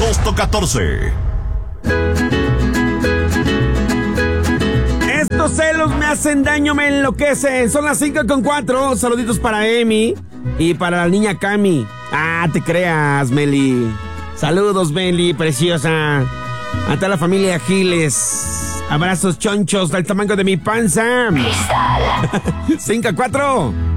agosto 14. Estos celos me hacen daño, me enloquecen. Son las 5:04. Saluditos para Emi y para la niña Cami. Ah, te creas, Meli. Saludos, Meli, preciosa. A toda la familia Giles. Abrazos chonchos del tamaño de mi panza. 5:04.